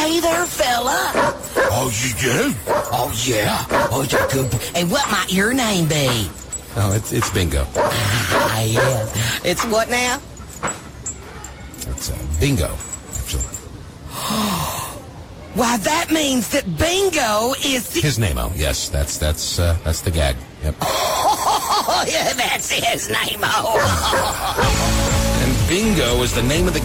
Hey there, fella. Oh, you do? Oh, yeah. Oh, you're good. And what might your name be? Oh, it's Bingo. Yes. It's what now? It's Bingo, actually. Why, that means that Bingo is His name-o. Yes, that's the gag. Yep. Oh, yeah, that's his name. And Bingo is the name of the